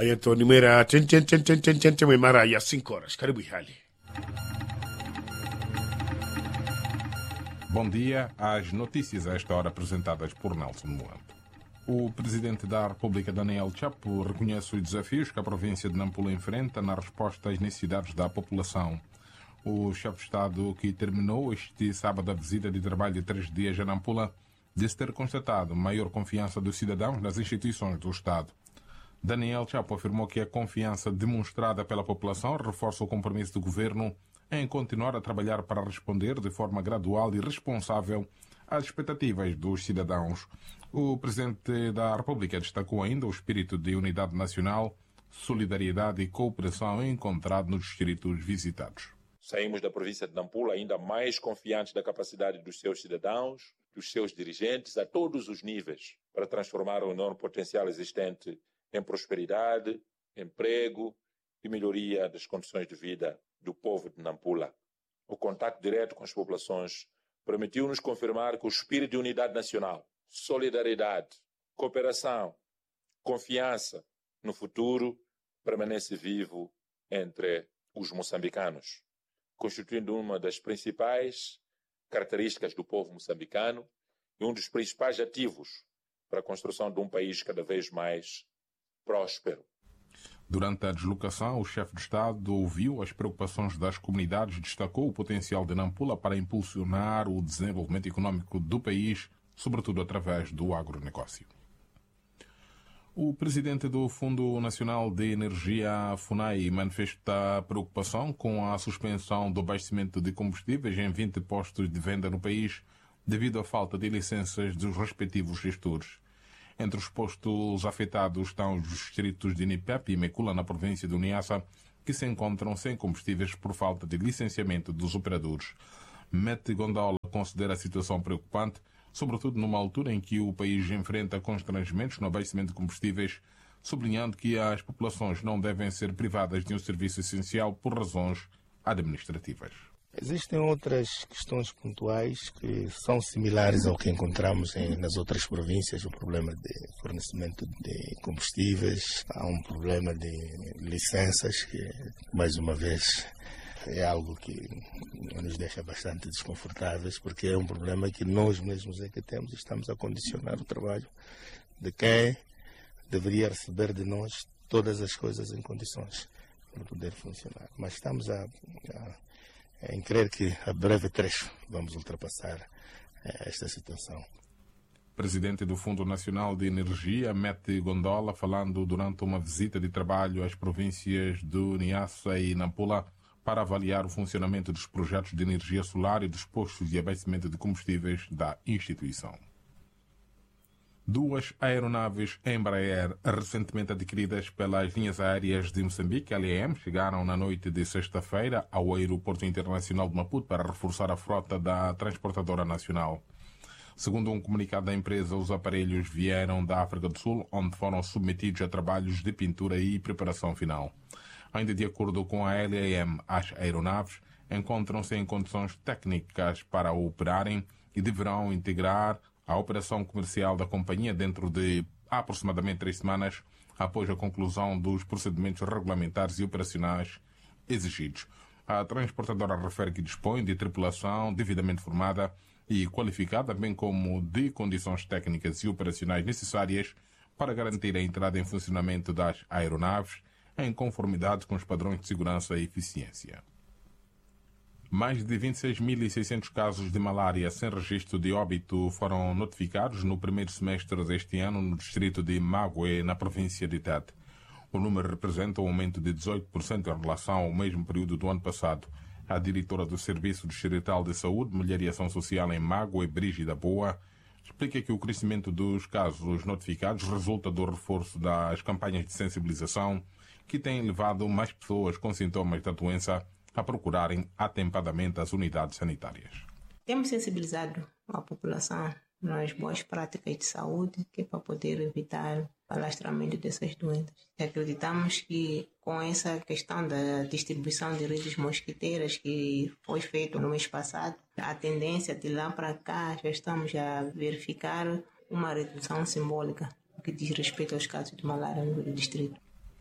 Ayatoni Mera, chen, mara ya 5 horas. Karibu hali. Bom dia, as notícias a esta hora apresentadas por Nelson Moante. O presidente da República, Daniel Chapo, reconhece os desafios que a província de Nampula enfrenta na resposta às necessidades da população. O chefe de Estado, que terminou este sábado a visita de trabalho de 3 dias a Nampula, disse ter constatado maior confiança dos cidadãos nas instituições do Estado. Daniel Chapo afirmou que a confiança demonstrada pela população reforça o compromisso do governo em continuar a trabalhar para responder de forma gradual e responsável às expectativas dos cidadãos. O presidente da República destacou ainda o espírito de unidade nacional, solidariedade e cooperação encontrado nos distritos visitados. Saímos da província de Nampula ainda mais confiantes da capacidade dos seus cidadãos, dos seus dirigentes, a todos os níveis, para transformar o enorme potencial existente em prosperidade, emprego e melhoria das condições de vida do povo de Nampula. O contato direto com as populações permitiu-nos confirmar que o espírito de unidade nacional, solidariedade, cooperação, confiança no futuro permanece vivo entre os moçambicanos, constituindo uma das principais características do povo moçambicano e um dos principais ativos para a construção de um país cada vez mais próspero. Durante a deslocação, o chefe de Estado ouviu as preocupações das comunidades e destacou o potencial de Nampula para impulsionar o desenvolvimento econômico do país, sobretudo através do agronegócio. O presidente do Fundo Nacional de Energia, FUNAI, manifesta preocupação com a suspensão do abastecimento de combustíveis em 20 postos de venda no país devido à falta de licenças dos respectivos gestores. Entre os postos afetados estão os distritos de Nipepe e Mekula, na província de Niassa, que se encontram sem combustíveis por falta de licenciamento dos operadores. Mete Gondola considera a situação preocupante, sobretudo numa altura em que o país enfrenta constrangimentos no abastecimento de combustíveis, sublinhando que as populações não devem ser privadas de um serviço essencial por razões administrativas. Existem outras questões pontuais que são similares ao que encontramos nas outras províncias. O problema de fornecimento de combustíveis, há um problema de licenças que, mais uma vez, é algo que nos deixa bastante desconfortáveis, porque é um problema que nós mesmos é que temos e estamos a condicionar o trabalho de quem deveria receber de nós todas as coisas em condições para poder funcionar. Mas estamos em crer que a breve trecho vamos ultrapassar esta situação. Presidente do Fundo Nacional de Energia, Mete Gondola, falando durante uma visita de trabalho às províncias do Niassa e Nampula para avaliar o funcionamento dos projetos de energia solar e dos postos de abastecimento de combustíveis da instituição. 2 aeronaves Embraer, recentemente adquiridas pelas linhas aéreas de Moçambique, LAM, chegaram na noite de sexta-feira ao Aeroporto Internacional de Maputo para reforçar a frota da transportadora nacional. Segundo um comunicado da empresa, os aparelhos vieram da África do Sul, onde foram submetidos a trabalhos de pintura e preparação final. Ainda de acordo com a LAM, as aeronaves encontram-se em condições técnicas para operarem e deverão integrar a operação comercial da companhia dentro de aproximadamente 3 semanas após a conclusão dos procedimentos regulamentares e operacionais exigidos. A transportadora refere que dispõe de tripulação devidamente formada e qualificada, bem como de condições técnicas e operacionais necessárias para garantir a entrada em funcionamento das aeronaves em conformidade com os padrões de segurança e eficiência. Mais de 26.600 casos de malária sem registro de óbito foram notificados no primeiro semestre deste ano no distrito de Mague, na província de Tete. O número representa um aumento de 18% em relação ao mesmo período do ano passado. A diretora do Serviço Distrital de Saúde, Mulher e Ação Social em Mague, Brígida Boa, explica que o crescimento dos casos notificados resulta do reforço das campanhas de sensibilização que têm levado mais pessoas com sintomas da doença a procurarem atempadamente as unidades sanitárias. Temos sensibilizado a população nas boas práticas de saúde, que é para poder evitar o alastramento dessas doenças. Acreditamos que com essa questão da distribuição de redes mosquiteiras que foi feito no mês passado, a tendência de lá para cá já estamos a verificar uma redução simbólica no que diz respeito aos casos de malária no distrito.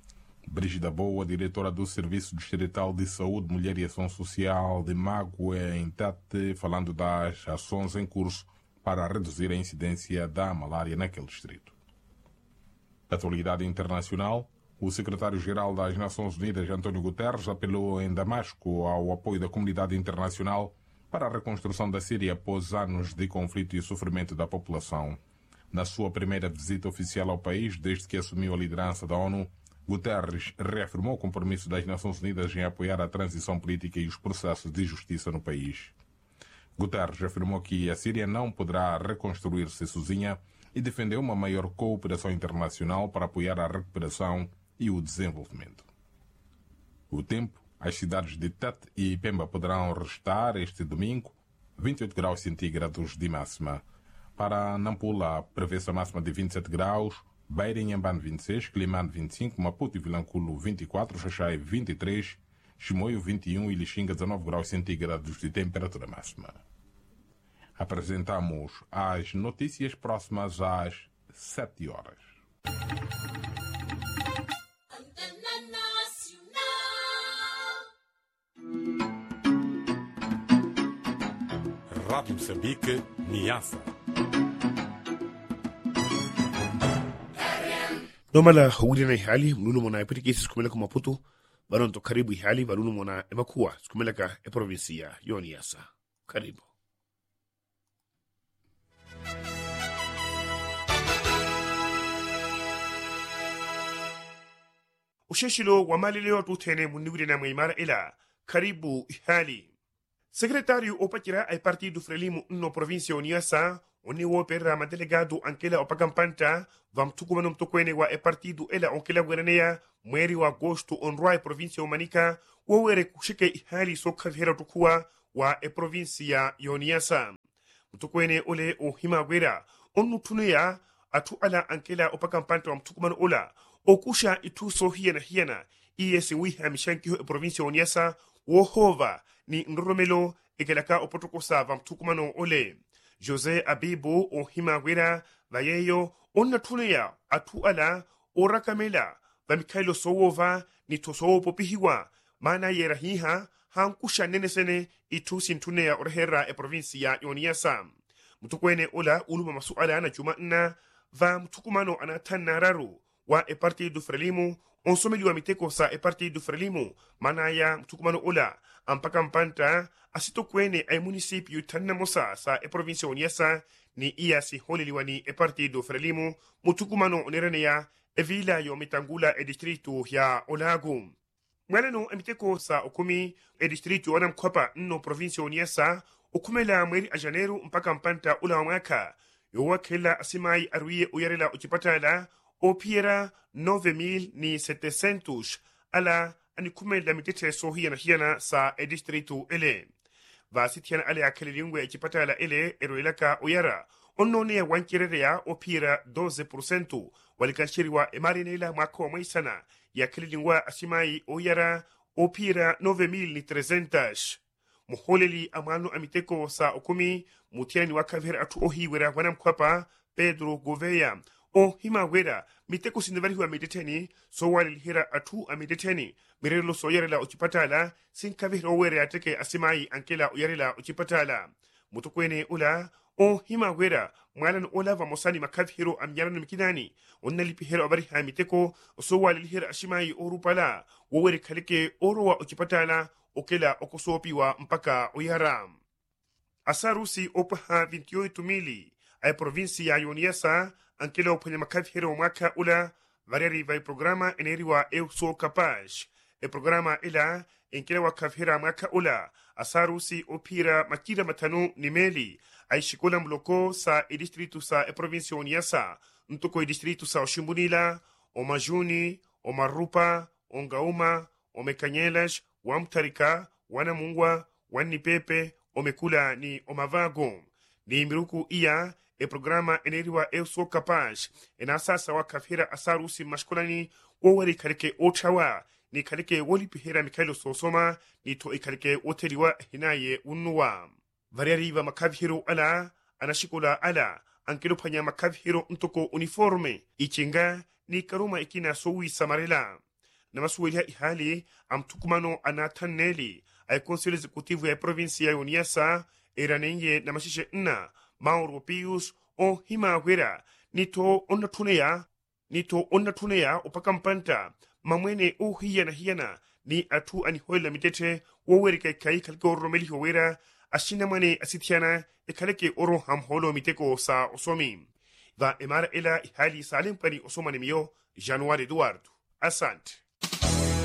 Brígida Boa, diretora do Serviço Distrital de Saúde, Mulher e Ação Social de Mague, em Tete, falando das ações em curso para reduzir a incidência da malária naquele distrito. Atualidade internacional. O secretário-geral das Nações Unidas, António Guterres, apelou em Damasco ao apoio da comunidade internacional para a reconstrução da Síria após anos de conflito e sofrimento da população. Na sua primeira visita oficial ao país, desde que assumiu a liderança da ONU, Guterres reafirmou o compromisso das Nações Unidas em apoiar a transição política e os processos de justiça no país. Guterres afirmou que a Síria não poderá reconstruir-se sozinha e defendeu uma maior cooperação internacional para apoiar a recuperação e o desenvolvimento. O tempo. As cidades de Tete e Pemba poderão restar este domingo 28 graus centígrados de máxima. Para Nampula, prevê-se a máxima de 27 graus, Beira e Inhambane 26, Climane 25, Maputo e Vilanculo 24, Xaxai 23, Chimoio 21 e Lixinga 19 graus centígrados de temperatura máxima. Apresentamos as notícias próximas às 7 horas. Rádio Moçambique, Niassa. Nomala hugina hali mlunu mona ipitiki sikumela kwa Maputo baronto karibu hali balunu mona emakua sikumela ka provinsia Niassa. Karibu. Usheshilo wa mali leo tutene muniguri na muimara ila karibu hali. Secretário opakira ai partido Frelimo no província Niassa, oni wo perra ma delegado ankela opakampanta, vam tukuma num tokwene wa e partido ela onkela gweranea, mweri wa agosto onroi província Manica, wo were kushike ihali soka vihera tukua wa e província Niassa. Mtokwene ole o himagwera, onu tunuya atu ala ankela opakampanta wa mtukuma ola, okusha itu so hiena, iye wiha mishankiho e província Niassa, wo hova, ni nromelo ekelaka opotokosa vamtukumano ole. Jose Abibu o himagwera vayeyo onna tuneya atu ala orakamela vamikailo sowova ni tosowo popihiwa mana yerahiha hankusha nenesene itu sintuneya orhera e provinsia Niassa. Mtukwene ola uluma masuala na Jumanna vamtukumano anatanararu wa e partido Frelimo onsomeli wa miteko sa e partido Frelimo mana ya mtukumano ola ampaka mpanta asito kwene ay municipio tanna mosa sa e provincia Niassa ni iya si holiliwa ni e partido Frelimo mutukumano oneranea e vila yo mitangula e distrito ya Olagu. Mwanano emiteko sa okumi e distrito wana mkwapa no provincia Niassa okumela mweri a janeiro mpaka mpanta ula mwaka yo wakela asimai aruye uyarela uchipatala o piera 9.700 ala ani kumela mitete so hiana sa e distrito ele. Vasitiana ale akelilingwe chipatala ele eroilaka oyara. Onone ya wankirerea o pira 12% walikashiriwa emarinela mwako mwisana ya kelilingwa asimai oyara o pira 9.300. Muholeli amano amiteko sa okumi mutiani wakavera atu ohiwera wanamkwapa Pedro Gouveia. O himawera miteko sinevariwa mideteni so walilhira atu amideteni mirelo so yarela uchipatala sinkavira were ateke asimai ankela uyarela uchipatala mutukwene ula o himawera mwalan ola va mosani makavhiro amyarano mikinani onnalipihero abariha miteko so walilhira asimai orupala wowere kalike orowa uchipatala okela okosopiwa mpaka uyara. Asarusi opaha 28,000 ay provinsia Niassa ankelo kwenye makavhero mwaka ula variari vai programa eneriwa eu so capaz. E programa ila enkela wakavhera mwaka ula asarusi opira makira matanu nimeli ay shikola mloko sa e distrito sa e provincia Niassa ntoko e distrito sa Oshimbunila, o Majuni, o Marupa, o Ngauma, o Mekanyelas, o Amtarika, o Namungwa, o Nipepe, o Mekula ni o Mavago. Ni miruku iya e programa eneriwa eu sou capaz ena sasa wakafira asarusi maskulani owari karike ochawa ni karike woli pihera Mikailo Sosoma ni to ikarike oteriwa hinaye unnuwa. Variariva makavhiro ala anashikola ala ankelo panya makavhiro ntoko uniforme ichinga ni karuma ikina sowi samarela. na masuweli ihali amtukumano anataneli ay conselho executivo ya província ya Niassa eranenye na mashishe nna Mauro Pius o himawera nito onnatuneya upakampanta mamwene o hiyana ni atu ani hoila mitete woweri kai kalke oro meli howera ashina mane asithiana ekaleke oro hamholo miteko sa osomi va emara ela ihali salim pani osomane miyo Januari Eduardo Asante.